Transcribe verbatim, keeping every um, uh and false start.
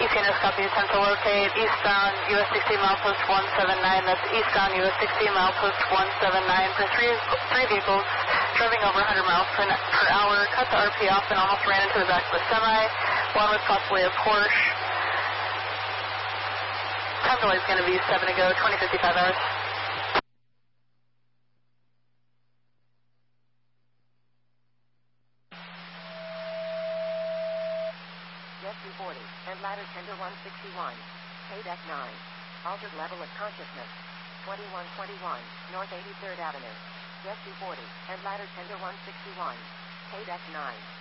E C N S copy, attempt to locate eastbound U S sixteen milepost one seven nine. That's eastbound U S sixteen milepost one seven nine for three, three vehicles driving over one hundred miles per, per hour. Cut the R P off and almost ran into the back of a semi. One was possibly a Porsche. Time delay is going to be seven to go, twenty fifty-five hours. Jet two forty, and ladder tender one sixty-one. K deck nine. Altered level of consciousness. twenty-one twenty-one, North eighty-third Avenue. Jet two forty, and ladder tender one sixty-one. K deck nine.